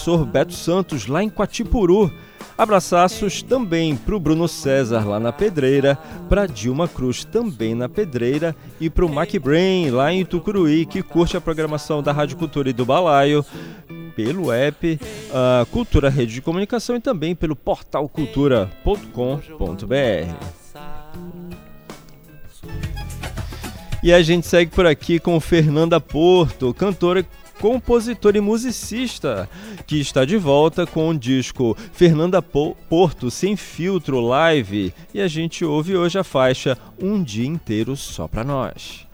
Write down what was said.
professor Beto Santos, lá em Quatipuru. Abraçaços também para o Bruno César, lá na Pedreira, para Dilma Cruz, também na Pedreira, e para o Mac Brain, lá em Tucuruí, que curte a programação da Rádio Cultura e do Balaio, pelo app Cultura Rede de Comunicação e também pelo portal cultura.com.br. E a gente segue por aqui com Fernanda Porto, cantora, compositora e musicista, que está de volta com o disco Fernanda Porto Sem Filtro Live, e a gente ouve hoje a faixa Um Dia Inteiro Só Pra Nós.